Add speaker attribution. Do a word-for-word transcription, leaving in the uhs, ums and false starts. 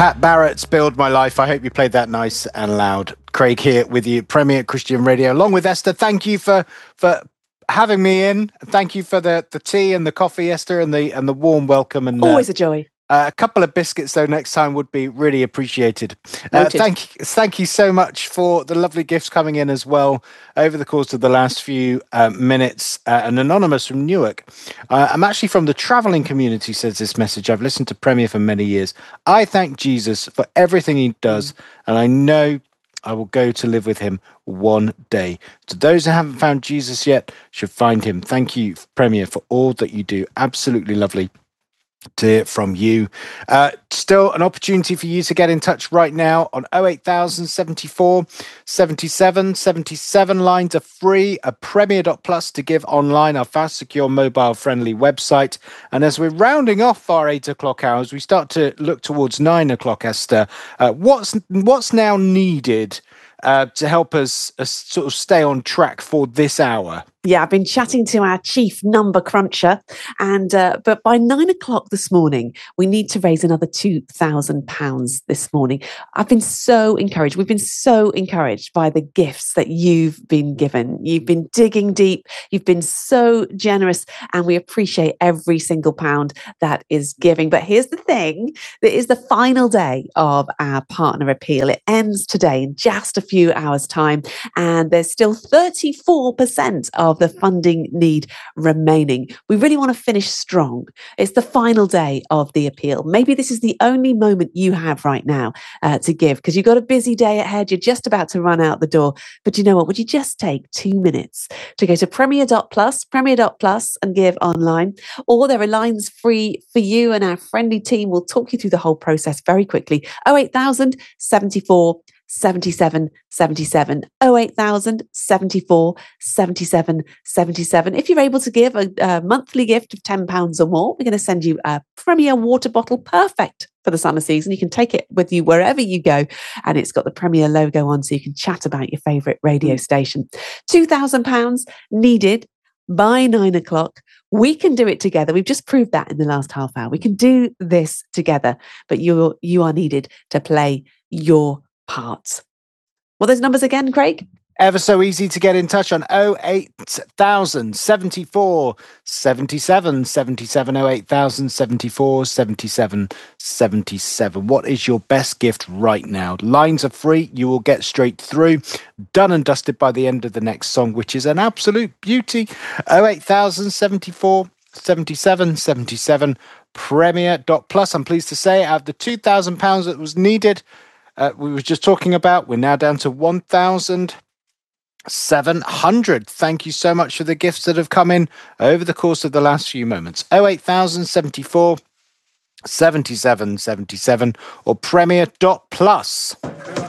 Speaker 1: Pat Barrett's Build My Life. I hope you played that nice and loud. Craig here with you, Premier Christian Radio, along with Esther. Thank you for for having me in. Thank you for the, the tea and the coffee, Esther, and the and the warm welcome. And
Speaker 2: always uh, a joy.
Speaker 1: Uh, a couple of biscuits, though, next time would be really appreciated. Uh, thank, thank you so much for the lovely gifts coming in as well over the course of the last few uh, minutes. Uh, an anonymous from Newark. Uh, I'm actually from the travelling community, says this message. I've listened to Premier for many years. I thank Jesus for everything he does, mm. and I know I will go to live with him one day. To those who haven't found Jesus yet, should find him. Thank you, Premier, for all that you do. Absolutely lovely to hear from you. Uh, still an opportunity for you to get in touch right now on oh eight thousand seventy-four seventy-seven seventy-seven. Lines are free at premier dot plus to give online, our fast, secure, mobile friendly website. And as we're rounding off our eight o'clock hours, we start to look towards nine o'clock, Esther. Uh, what's what's now needed uh, to help us uh, sort of stay on track for this hour?
Speaker 2: Yeah, I've been chatting to our chief number cruncher, and uh, but by nine o'clock this morning, we need to raise another two thousand pounds this morning. I've been so encouraged. We've been so encouraged by the gifts that you've been given. You've been digging deep. You've been so generous, and we appreciate every single pound that is giving. But here's the thing. It is the final day of our partner appeal. It ends today in just a few hours' time, and there's still thirty-four percent of of the funding need remaining. We really want to finish strong. It's the final day of the appeal. Maybe this is the only moment you have right now uh, to give, because you've got a busy day ahead. You're just about to run out the door. But you know what? Would you just take two minutes to go to premier dot plus, premier dot plus and give online? Or there are lines free for you, and our friendly team will talk you through the whole process very quickly. oh eight thousand seventy-four seventy-seven seventy-seven, oh eight thousand seventy-four seventy-seven seventy-seven. If you're able to give a, a monthly gift of ten pounds or more, we're going to send you a Premier water bottle, perfect for the summer season. You can take it with you wherever you go, and it's got the Premier logo on, so you can chat about your favourite radio station. two thousand pounds needed by nine o'clock. We can do it together. We've just proved that in the last half hour. We can do this together, but you you are needed to play your parts. Well, those numbers again, Craig?
Speaker 1: Ever so easy to get in touch on oh eight thousand seventy-four seventy-seven seventy-seven, oh eight thousand seventy-four seventy-seven seventy-seven. What is your best gift right now? Lines are free. You will get straight through. Done and dusted by the end of the next song, which is an absolute beauty. oh eight thousand seventy-four seventy-seven seventy-seven, premier dot plus. I'm pleased to say, out of the two thousand pounds that was needed, Uh, we were just talking about, we're now down to one thousand seven hundred. Thank you so much for the gifts that have come in over the course of the last few moments. oh eight thousand seventy-four seventy-seven seventy-seven or premier dot plus.